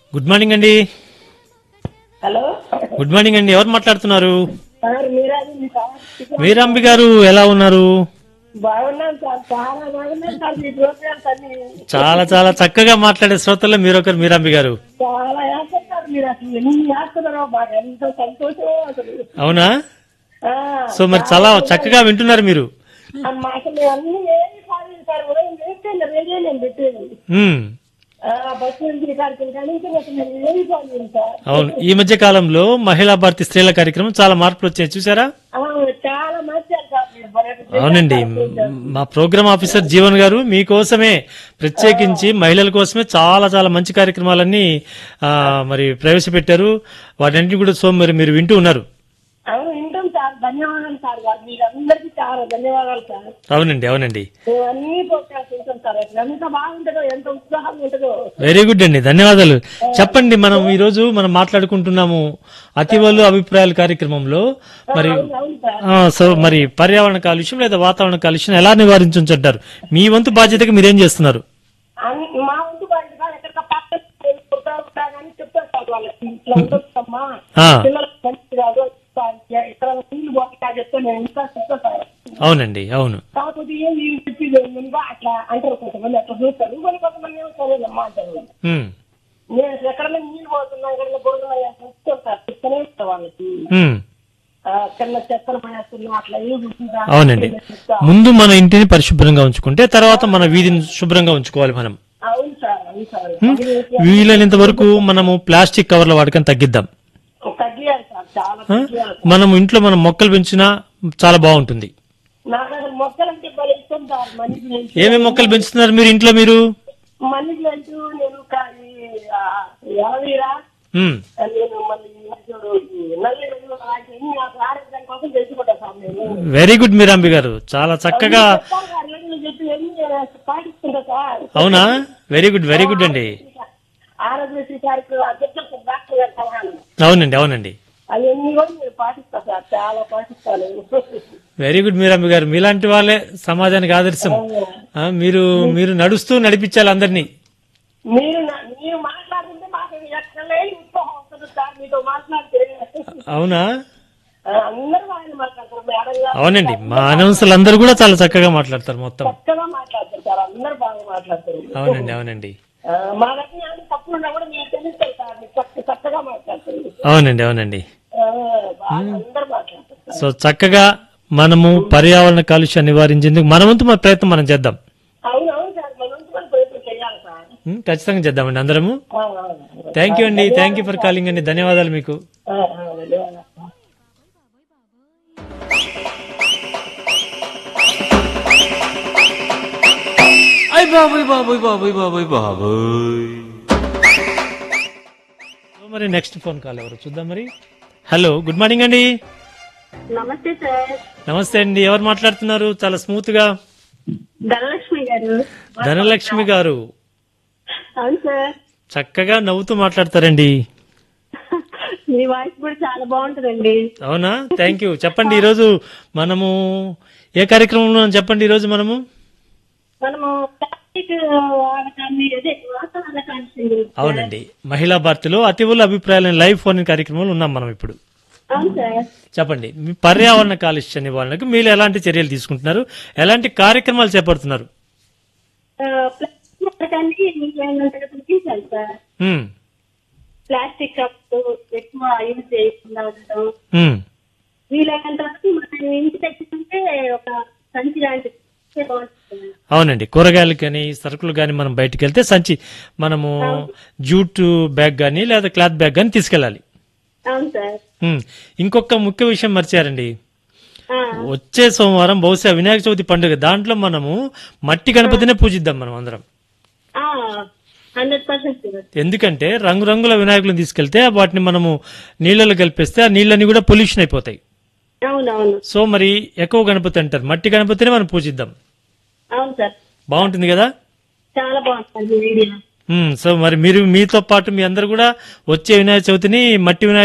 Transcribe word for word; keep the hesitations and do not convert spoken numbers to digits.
Good morning అండి. Hello good morning అండి. ఎవరు మాట్లాడుతున్నారు? సార్ మీరాజు సార్ మీరాంబి గారు ఎలా ఉన్నారు? బాగున్నాను సార్, చాలా బాగున్నాను సార్. మీ ప్రోగ్రామ్స్ అన్ని చాలా చాలా చక్కగా మాట్లాడే శ్రోతల్లో మీరొకరు. మీరాంబి గారు చాలా వేస్తారు. మీరు అసలు ఎన్ని వేస్తున్నారో మాకు ఎంతో సంతోషం అసలు. అవునా? ఆ, సో మరి చాలా చక్కగా వింటున్నారు మీరు. అమ్మ, అసలు అన్ని ఏమి కాదు సార్. ఉదయం చేస్తే రేడియో నేను పెట్టేది ఉమ్, ఆ, బస్సు నుంచి కార్యక్రమం కానీ అసలు నేను ఏమి కాదు సార్. అవును. ఈ మధ్య కాలంలో మహిళా భారతి స్త్రీల కార్యక్రమం చాలా మార్పులు వచ్చాయి, చూసారా? ఆ, చాలా మార్చారు సార్ మీరు. భలే అవునండి. చేశారు. మా ప్రోగ్రామ్ ఆఫీసర్ జీవన్ గారు మీకోసమే ప్రత్యేకించి మహిళల కోసమే చాలా చాలా మంచి కార్యక్రమాలన్నీ ఆ, మరి ప్రవేశపెట్టారు. వాటన్నింటినీ కూడా సో మరి మీరు వింటూ ఉన్నారు. అవును, వింటాం సార్. ధన్యవాదాలు సార్. మీరందరికీ చాలా ధన్యవాదాలు సార్. అవునండి, అవునండి. అన్ని ప్రోగ్రామ్స్ వింటాం సార్. ఎంత బాగుంటుందో, ఎంత ఉత్సాహంగా ఉంటుందో. వెరీ గుడ్ అండి, ధన్యవాదాలు. చెప్పండి, మనం ఈ రోజు మనం మాట్లాడుకుంటున్నాము అతివలు అభిప్రాయాల కార్యక్రమంలో మరి అవును అవును సార్. ఆ, సో మరి పర్యావరణ కాలుష్యం లేదా వాతావరణ కాలుష్యం ఎలా నివారించంటారు? మీ వంతు బాధ్యతగా మీరేం చేస్తున్నారు? అన్ని- మా వంతు బాధ్యత ఎక్కడికి పక్కన కొడతా ఉంటా కానీ చెప్తారు సార్ వాళ్ళకి. ఇట్లా ఉండొచ్చమ్మా, ఆ. పిల్లలకు మంచి కాదు, ఇక్కడ నీళ్లు పోతా చెప్తే నేను ఇంకా చెప్తా సార్. అవునండి, అవును. కాకపోతే ఏం నీళ్ళు చెప్పి ముందుగా అట్లా అంటారు. కొంతమంది అట్లా చూస్తారు, మరి కొంతమంది ఏమో సరేనమ్మా అంటారు. ఉమ్, నేను ఎక్కడైనా నీళ్ళు పోతున్నా, ఎక్కడైనా పోతున్నా చెప్తాను సార్. చెప్తానే ఉంటా వాళ్ళకి. ఉమ్, ఆ, కింద చెత్తలు పడేస్తున్నా అట్లా ఏం చూస్తుందా? అవునండి. ముందు మన ఇంటిని పరిశుభ్రంగా ఉంచుకుంటే తర్వాత మన వీధిని శుభ్రంగా ఉంచుకోవాలి మనం. అవును సార్, అవును సార్. ఉమ్, వీలైనంత వరకు మనము ప్లాస్టిక్ కవర్ల వాడకం తగ్గిద్దాం. తగ్గియాలి సార్, చాలా ఆ? తగ్గియాలి. మనం ఇంట్లో మనం మొక్కలు పెంచినా చాలా బాగుంటుంది. నాకు అసలు మొక్కలంటే భలే ఇష్టం సార్. మనీ ప్లాంట్, ఏమేమి మొక్కలు పెంచుతున్నారు మీరు ఇంట్లో మీరు? మనీ ప్లాంట్, నేను కాయి ఎలవీరా, ఉమ్, నేను మళ్ళీ చూడు నల్లి అన్ని నాకు ఆరోగ్యం కోసం తెచ్చుకుంటా సార్. నేను వెరీ గుడ్ మీరాంబి గారు, చాలా చక్కగా. చెప్తాను సార్, రేడియోలో చెప్పి అన్ని పాటిస్తుంటా సార్. అవునా? వెరీ గుడ్, వెరీ గుడ్ అండి. ఆరోగ్యశ్రీ కార్యక్రమం చెప్తాను డాక్టర్ గారి సలహాలు అవునండి, అవునండి. అవన్నీ కూడా నేను పాటిస్తా సార్, చాలా పాటిస్తాను. వెరీ గుడ్ మీరాంబి గారు, మీలాంటి వాళ్ళే సమాజానికి ఆదర్శం. ఆ, మీరు మీరు నడుస్తూ నడిపించాలి అందరినీ. మీరు నా- మీరు మాట్లాడుతుంటే మాకు ఎక్కడ లేని ఉత్సాహం వస్తుంది సార్ మీతో మాట్లాడితే. అవునా? ఆ, అందరూ బాగా మాట్లాడతారు మేడం గారు. అవునండి, మా అనౌన్సర్లు అందరూ కూడా చాలా చక్కగా మాట్లాడతారు మొత్తం. చక్కగా మాట్లాడతారు సార్, అందరూ బాగా మాట్లాడతారు. అవునండి, అవునండి. ఆ, మా దగ్గర ఏమైనా తప్పులు ఉన్నా కూడా మీరు తెలుస్తారు సార్. మీరు చక్క- చక్కగా మాట్లాడతారు. అవునండి, అవునండి. ఆ, బాగా అందరూ మాట్లాడతారు సార్. సో చక్కగా మనము పర్యావరణ కాలుష్యం నివారించేందుకు మన వంతు మన ప్రయత్నం మనం చేద్దాం. అవును అవును సార్, మన నుంచి మనం ప్రయత్నం చేయాలి సార్. ఉం, ఖచ్చితంగా చేద్దామండి అందరము. ఆ, ఆ, థ్యాంక్ యూ అండి, థ్యాంక్ యూ ఫర్ కాలింగ్ అండి, ధన్యవాదాలు మీకు. ఆ, ఆ, ధన్యవాదాలు. అయ్ బాబోయ్ బాబోయ్ బాబోయ్ బాబోయ్ బాబోయ్. సో మరి నెక్స్ట్ ఫోన్ కాల్ ఎవరు చూద్దాం మరి. హలో, గుడ్ మార్నింగ్ అండి. నమస్తే సార్. నమస్తే అండి, ఎవరు మాట్లాడుతున్నారు? చాలా స్మూత్ గా. ధనలక్ష్మి గారు. ధనలక్ష్మి గారు అవును సార్, చక్కగా నవ్వుతూ మాట్లాడతారండి. మీ వాయిస్ కూడా చాలా బాగుంటుందండి. అవునా? Thank you. చెప్పండి, ఈరోజు మనము ఏ కార్యక్రమంలో చెప్పండి. ఈరోజు మనము మనము ప్లాస్టిక్ వాడకాన్ని, అదే వాతావరణ కాలుష్యం. అవునండి, మహిళా భారతిలో అతివుల అభిప్రాయాలను లైవ్ ఫోన్ కార్యక్రమంలో ఉన్నాం మనం ఇప్పుడు. అవును సార్. చెప్పండి, మీ పర్యావరణ కాలుష్య నివారణకు మీరు ఎలాంటి చర్యలు తీసుకుంటున్నారు, ఎలాంటి కార్యక్రమాలు చేపడుతున్నారు? ఆ, ప్లాస్టిక్ వాడకాన్ని వీలైనంతగా తగ్గించాలి సార్. ఉమ్, ప్లాస్టిక్ కప్స్ ఎక్కువ యూజ్ చేయకుండా ఉండడం. ఉమ్, వీలైనంత వరకు మన ఇంటి తెచ్చుకుంటే ఒక సంచి లాంటిది బాగుంటుంది. అవునండి, కూరగాయలు కానీ సరుకులు కానీ మనం బయటకు వెళ్తే సంచి మనము జూట్ బ్యాగ్ కానీ లేదా క్లాత్ బ్యాగ్ కానీ తీసుకెళ్ళాలి. అవును సార్. ఉమ్, ఇంకొక ముఖ్య విషయం మర్చారండి. ఆ, వచ్చే సోమవారం బహుశా వినాయక చవితి పండుగ, దాంట్లో మనము మట్టి గణపతినే పూజిద్దాం మనం అందరం. Hundred percent. ఎందుకంటే రంగురంగుల వినాయకులను తీసుకెళ్తే వాటిని మనము నీళ్ళలో కలిపేస్తే ఆ నీళ్ళని కూడా పొల్యూషన్ అయిపోతాయి. అవునవును. సో మరి ఎక్కువ గణపతి అంటారు, మట్టి గణపతినే మనం పూజిద్దాం. అవును సార్, బాగుంటుంది కదా? చాలా బాగుంటుంది వీడియో. ఉమ్, సో మరి మీరు మీతో పాటు మీ అందరు కూడా వచ్చే వినాయక చవితిని మట్టి వినాయక